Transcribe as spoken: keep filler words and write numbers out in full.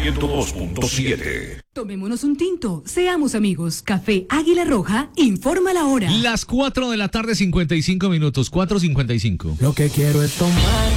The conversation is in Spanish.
ciento dos punto siete. Tomémonos un tinto, seamos amigos. Café Águila Roja informa la hora. Las cuatro de la tarde, cincuenta y cinco minutos, cuatro cincuenta y cinco. Lo que quiero es tomar